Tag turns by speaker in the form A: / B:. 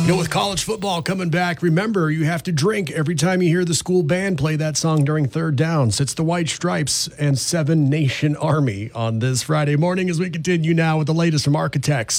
A: With college football coming back, remember you have to drink every time you hear the school band play that song during third downs. It's the White Stripes and Seven Nation Army on this Friday morning as we continue now with the latest from Architects.